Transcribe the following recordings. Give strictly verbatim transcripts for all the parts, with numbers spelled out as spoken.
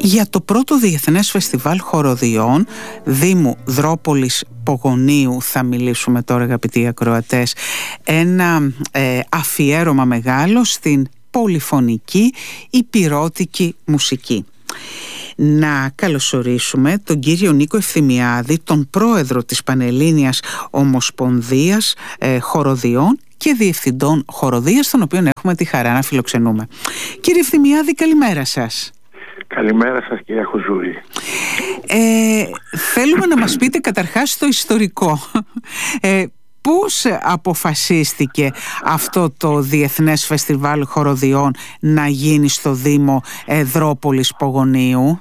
για το πρώτο Διεθνές Φεστιβάλ Χοροδιών Δήμου Δρόπολης Πογονίου θα μιλήσουμε τώρα, αγαπητοί ακροατές. Ένα ε, αφιέρωμα μεγάλο στην πολυφωνική υπηρώτικη μουσική. Να καλωσορίσουμε τον κύριο Νίκο Ευθυμιάδη, τον πρόεδρο της Πανελλήνιας Ομοσπονδίας ε, Χοροδιών και Διευθυντών Χοροδίας, τον οποίο έχουμε τη χαρά να φιλοξενούμε. Κύριε Ευθυμιάδη, καλημέρα σας. Καλημέρα σας, κυρία Χουζούρη. Ε, θέλουμε να μας πείτε καταρχάς το ιστορικό. Ε, πώς αποφασίστηκε αυτό το Διεθνές Φεστιβάλ Χοροδιών να γίνει στο Δήμο ε, Δρόπολης Πογονίου?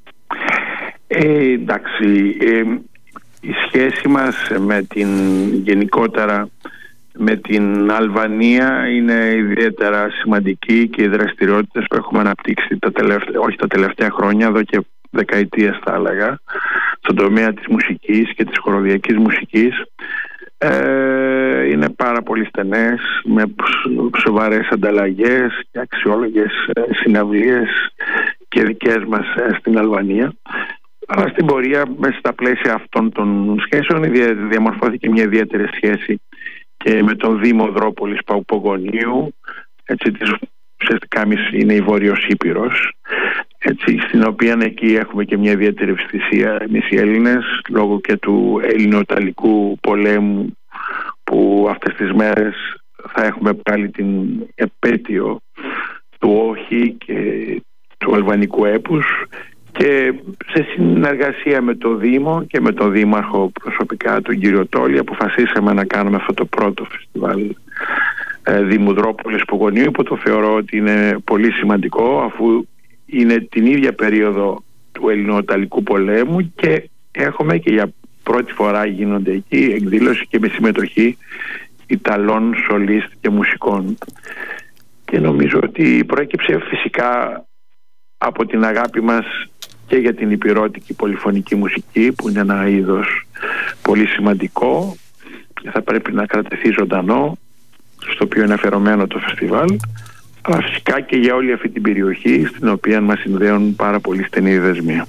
Ε, εντάξει, ε, η σχέση μας με την γενικότερα με την Αλβανία είναι ιδιαίτερα σημαντική και οι δραστηριότητες που έχουμε αναπτύξει τα τελευταία, όχι τα τελευταία χρόνια, εδώ και δεκαετίες θα έλεγα, στον τομέα της μουσικής και της χοροδιακής μουσικής ε, είναι πάρα πολύ στενές, με σοβαρές ανταλλαγές και αξιόλογες συναυλίες και δικές μας στην Αλβανία. Αλλά στην πορεία, μέσα στα πλαίσια αυτών των σχέσεων, διαμορφώθηκε μια ιδιαίτερη σχέση και με τον Δήμο Δρόπολης Πογονίου, έτσι, της ουσιαστικά είναι η Βόρειος Ήπειρος, έτσι, στην οποία εκεί έχουμε και μια ιδιαίτερη ευαισθησία εμείς οι Έλληνες, λόγω και του Ελληνο-Ιταλικού πολέμου, που αυτές τις μέρες θα έχουμε πάλι την επέτειο του όχι και του αλβανικού έπους, και σε συνεργασία με το Δήμο και με τον Δήμαρχο προσωπικά, τον κύριο Τόλη, αποφασίσαμε να κάνουμε αυτό το πρώτο φεστιβάλ ε, Δήμου Δρόπολης Πογονίου, που το θεωρώ ότι είναι πολύ σημαντικό, αφού είναι την ίδια περίοδο του Ελληνο-Ιταλικού πολέμου και έχουμε και για πρώτη φορά γίνονται εκεί εκδήλωση και με συμμετοχή Ιταλών σολίστ και μουσικών. Και νομίζω ότι προέκυψε φυσικά από την αγάπη μας και για την υπηρώτικη πολυφωνική μουσική, που είναι ένα είδος πολύ σημαντικό και θα πρέπει να κρατηθεί ζωντανό, στο οποίο είναι αφιερωμένο το φεστιβάλ, αλλά φυσικά και για όλη αυτή την περιοχή, στην οποία μας συνδέουν πάρα πολύ στενή δεσμοί.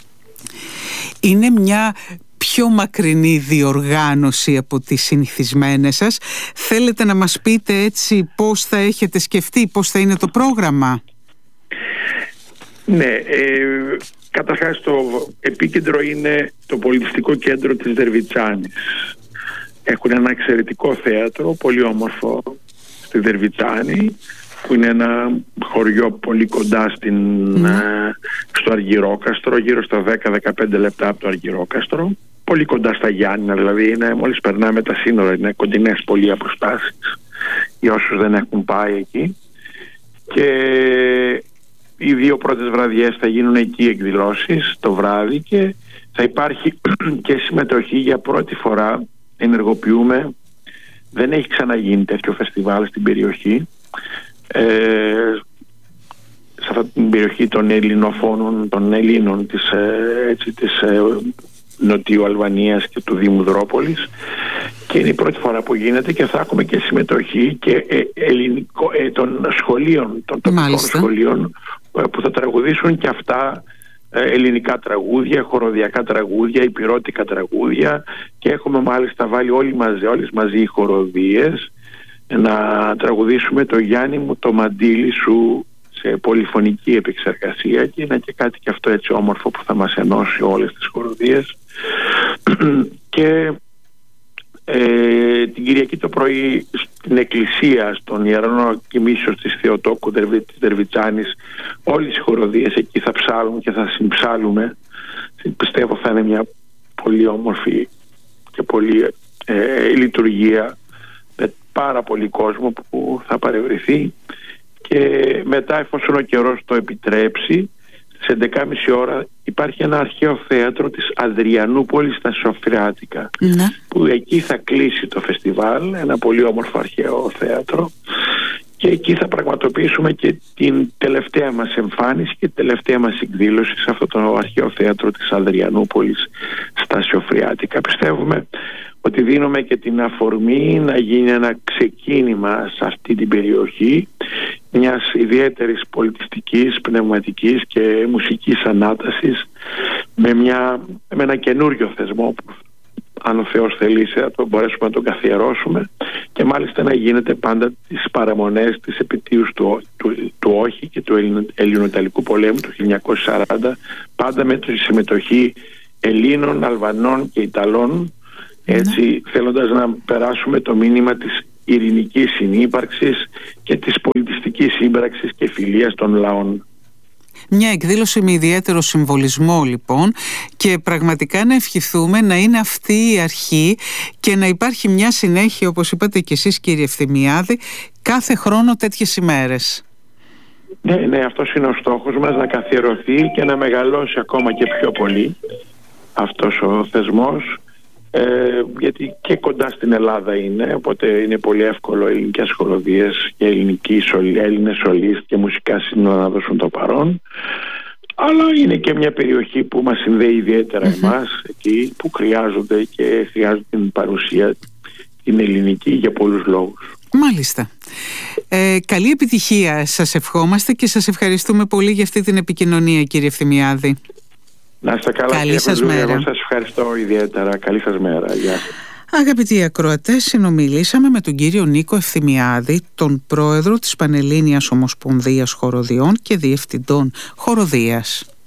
Είναι μια πιο μακρινή διοργάνωση από τις συνηθισμένες σας. Θέλετε να μας πείτε έτσι πώς θα έχετε σκεφτεί, πώς θα είναι το πρόγραμμα? Ναι, ε, καταρχάς το επίκεντρο είναι το πολιτιστικό κέντρο της Δερβιτσάνης. Έχουν ένα εξαιρετικό θέατρο, πολύ όμορφο, στη Δερβιτσάνη, που είναι ένα χωριό πολύ κοντά στην, mm. ε, στο Αργυρόκαστρο, γύρω στα δέκα με δεκαπέντε λεπτά από το Αργυρόκαστρο, πολύ κοντά στα Γιάννηνα, δηλαδή είναι, μόλις περνάμε τα σύνορα, είναι κοντινές πολύ αποστάσεις για όσους δεν έχουν πάει εκεί. Και οι δύο πρώτες βραδιές θα γίνουν εκεί εκδηλώσεις το βράδυ και θα υπάρχει και συμμετοχή για πρώτη φορά. Ενεργοποιούμε, δεν έχει ξαναγίνει τέτοιο φεστιβάλ στην περιοχή, ε, σε αυτή την περιοχή των ελληνοφώνων, των Ελλήνων της, έτσι, της ε, Νοτιού Αλβανίας και του Δήμου Δρόπολης, και είναι η πρώτη φορά που γίνεται και θα έχουμε και συμμετοχή και ε, ελληνικό, ε, των σχολείων, των τοπικών σχολείων, που θα τραγουδήσουν και αυτά ελληνικά τραγούδια, χοροδιακά τραγούδια, υπηρώτικα τραγούδια, και έχουμε μάλιστα βάλει όλοι μαζί, όλες μαζί οι χοροδίες να τραγουδήσουμε το Γιάννη μου το μαντίλι σου σε πολυφωνική επεξεργασία, και είναι και κάτι και αυτό έτσι όμορφο που θα μας ενώσει όλες τις χοροδίες. Και ε, την Κυριακή το πρωί στην εκκλησία, στον Ιερώνο Κοιμήσεως της Θεοτόκου της Δερβιτσάνης, όλες οι χοροδίες εκεί θα ψάλουν και θα συμψάλουμε. Πιστεύω θα είναι μια πολύ όμορφη και πολύ ε, λειτουργία, με πάρα πολύ κόσμο που θα παρευρεθεί. Και μετά, εφόσον ο καιρός το επιτρέψει, στις έντεκα και μισή ώρα υπάρχει ένα αρχαίο θέατρο της Αδριανούπολης στα Σοφριάτικα, ναι, που εκεί θα κλείσει το φεστιβάλ, ένα πολύ όμορφο αρχαίο θέατρο, και εκεί θα πραγματοποιήσουμε και την τελευταία μας εμφάνιση και την τελευταία μας εκδήλωση σε αυτό το αρχαίο θέατρο της Αδριανούπολης στα Σοφριάτικα. Πιστεύουμε ότι δίνουμε και την αφορμή να γίνει ένα ξεκίνημα σε αυτή την περιοχή μιας ιδιαίτερης πολιτιστικής, πνευματικής και μουσικής ανάτασης με, μια, με ένα καινούριο θεσμό που, αν ο Θεός θελήσει, θα το μπορέσουμε να τον καθιερώσουμε, και μάλιστα να γίνεται πάντα τις παραμονές της επετείους του, του, του Όχι και του Ελληνοϊταλικού πολέμου του χίλια εννιακόσια σαράντα, πάντα με τη συμμετοχή Ελλήνων, Αλβανών και Ιταλών, έτσι, mm. θέλοντας να περάσουμε το μήνυμα της ειρηνικής συνύπαρξης και της πολιτιστικής σύμπραξης και φιλίας των λαών. Μια εκδήλωση με ιδιαίτερο συμβολισμό λοιπόν, και πραγματικά να ευχηθούμε να είναι αυτή η αρχή και να υπάρχει μια συνέχεια, όπως είπατε και εσείς κύριε Ευθυμιάδη, κάθε χρόνο τέτοιες ημέρες. Ναι, ναι, αυτός είναι ο στόχος μας, να καθιερωθεί και να μεγαλώσει ακόμα και πιο πολύ αυτός ο θεσμός, ε, γιατί και κοντά στην Ελλάδα είναι, οπότε είναι πολύ εύκολο ελληνικές χοροδίες και ελληνικοί Έλληνες σολίστ και μουσικά σύνολα να δώσουν το παρόν, αλλά είναι και μια περιοχή που μας συνδέει ιδιαίτερα mm-hmm. εμάς, εκεί που χρειάζονται και χρειάζονται την παρουσία την ελληνική για πολλούς λόγους. Μάλιστα. Ε, καλή επιτυχία σας ευχόμαστε και σας ευχαριστούμε πολύ για αυτή την επικοινωνία, κύριε Ευθυμιάδη. Να είστε καλά. Καλή σας μέρα. Εγώ σας ευχαριστώ ιδιαίτερα. Καλή σας μέρα. Γεια σας. Αγαπητοί ακροατές, συνομιλήσαμε με τον κύριο Νίκο Ευθυμιάδη, τον πρόεδρο της Πανελλήνιας Ομοσπονδίας Χοροδιών και διευθυντών χοροδίας.